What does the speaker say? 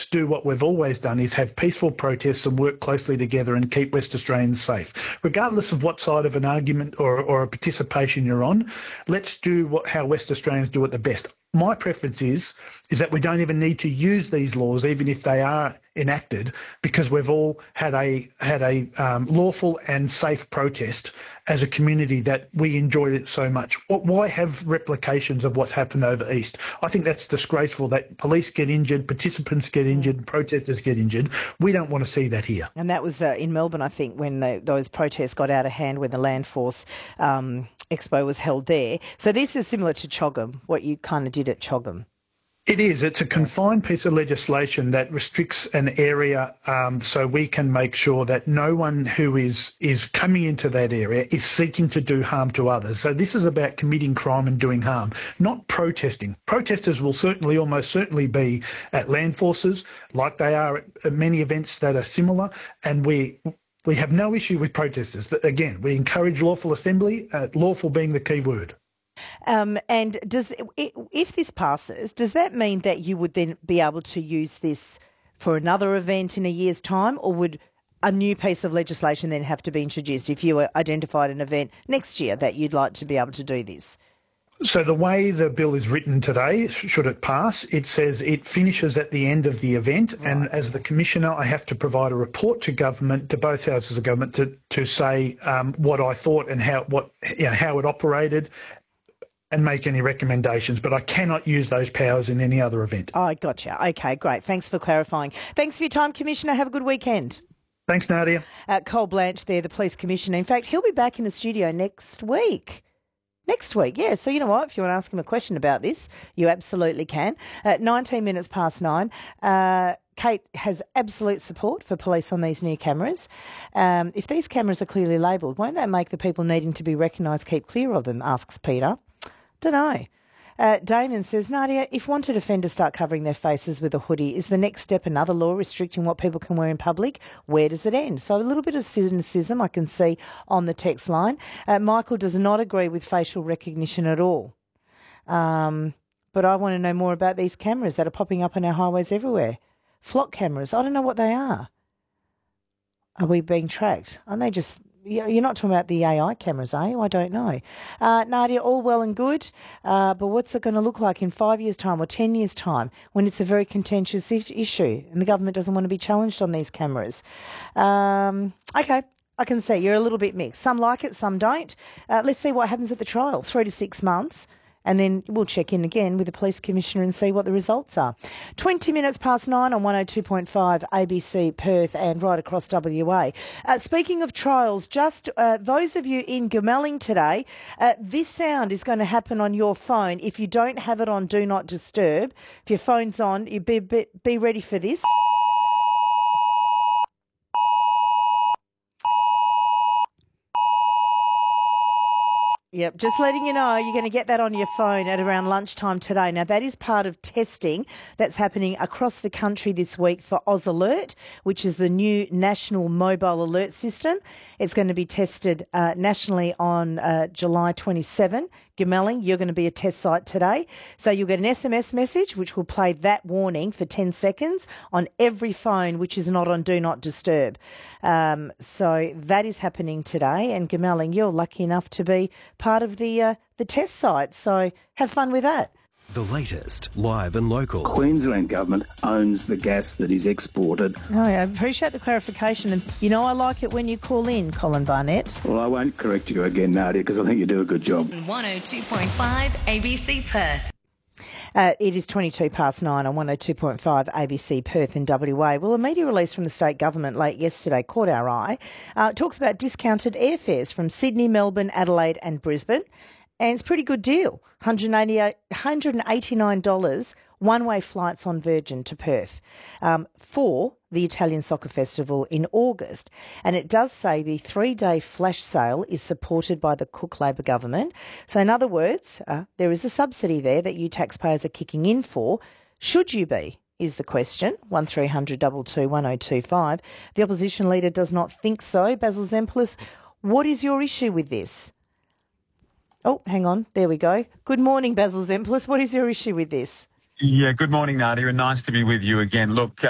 do what we've always done, is have peaceful protests and work closely together and keep West Australians safe. Regardless of what side of an argument or a participation you're on, let's do how West Australians do it the best. My preference is that we don't even need to use these laws, even if they are enacted, because we've all had a lawful and safe protest as a community that we enjoyed it so much. Why have replications of what's happened over East? I think that's disgraceful that police get injured, participants get injured, protesters get injured. We don't want to see that here. And that was in Melbourne, I think, when those protests got out of hand when the Land Force Expo was held there. So this is similar to CHOGM, what you kind of did at CHOGM. It is. It's a confined piece of legislation that restricts an area so we can make sure that no one who is coming into that area is seeking to do harm to others. So this is about committing crime and doing harm, not protesting. Protesters will almost certainly be at land forces, like they are at many events that are similar, and we have no issue with protesters. Again, we encourage lawful assembly, lawful being the key word. And if this passes, does that mean that you would then be able to use this for another event in a year's time, or would a new piece of legislation then have to be introduced if you identified an event next year that you'd like to be able to do this? So the way the bill is written today, should it pass, it says it finishes at the end of the event, right. And as the Commissioner, I have to provide a report to government, to both houses of government, to say what I thought and how it operated, and make any recommendations, but I cannot use those powers in any other event. Oh, gotcha. Okay, great. Thanks for clarifying. Thanks for your time, Commissioner. Have a good weekend. Thanks, Nadia. Cole Blanche there, the Police Commissioner. In fact, he'll be back in the studio next week. Next week, yeah. So you know what? If you want to ask him a question about this, you absolutely can. 19 minutes past 9. Kate has absolute support for police on these new cameras. If these cameras are clearly labelled, won't that make the people needing to be recognised keep clear of them, asks Peter. Don't know. Damon says, Nadia, if wanted offenders start covering their faces with a hoodie, is the next step another law restricting what people can wear in public? Where does it end? So a little bit of cynicism I can see on the text line. Michael does not agree with facial recognition at all. But I want to know more about these cameras that are popping up on our highways everywhere. Flock cameras, I don't know what they are. Are we being tracked? Aren't they just... You're not talking about the AI cameras, are you? I don't know. Nadia, all well and good, but what's it going to look like in 5 years' time or 10 years' time when it's a very contentious issue and the government doesn't want to be challenged on these cameras? Okay, I can see you're a little bit mixed. Some like it, some don't. Let's see what happens at the trial, 3 to 6 months. And then we'll check in again with the Police Commissioner and see what the results are. 20 minutes past 9 on 102.5 ABC Perth and right across WA. Speaking of trials, just those of you in Goomalling today, this sound is going to happen on your phone. If you don't have it on Do Not Disturb, if your phone's on, you be ready for this. Yep, just letting you know, you're going to get that on your phone at around lunchtime today. Now, that is part of testing that's happening across the country this week for Oz Alert, which is the new national mobile alert system. It's going to be tested nationally on July 27. Goomalling, you're going to be a test site today. So you'll get an SMS message which will play that warning for 10 seconds on every phone which is not on Do Not Disturb. So that is happening today. And Goomalling, you're lucky enough to be part of the test site. So have fun with that. The latest, live and local. Queensland Government owns the gas that is exported. Oh, I appreciate the clarification. And, you know, I like it when you call in, Colin Barnett. Well, I won't correct you again, Nadia, because I think you do a good job. 102.5 ABC Perth. It is 22 past 9 on 102.5 ABC Perth in WA. Well, a media release from the state government late yesterday caught our eye. It talks about discounted airfares from Sydney, Melbourne, Adelaide and Brisbane. And it's a pretty good deal, $189 one-way flights on Virgin to Perth for the Italian Soccer Festival in August. And it does say the 3-day flash sale is supported by the Cook Labor government. So in other words, there is a subsidy there that you taxpayers are kicking in for. Should you be? Is the question. 1300 22 1025. The opposition leader does not think so. Basil Zempilas, what is your issue with this? Oh, hang on. There we go. Good morning, Basil Zempilas. What is your issue with this? Yeah, good morning, Nadia, and nice to be with you again. Look,